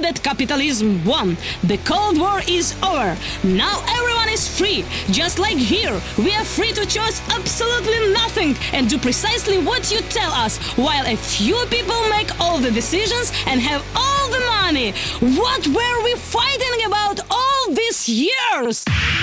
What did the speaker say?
that capitalism won. The Cold War is over. Now everyone is free. Just like here, we are free to choose absolutely nothing and do precisely what you tell us, while a few people make all the decisions and have all the money. What were we fighting about all these years?